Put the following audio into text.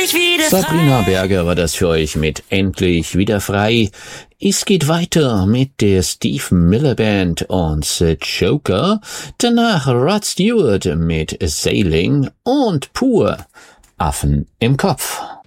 Sabrina Berger war das für euch mit Endlich wieder frei. Es geht weiter mit der Steve Miller Band und The Joker. Danach Rod Stewart mit Sailing und Pur Affen im Kopf.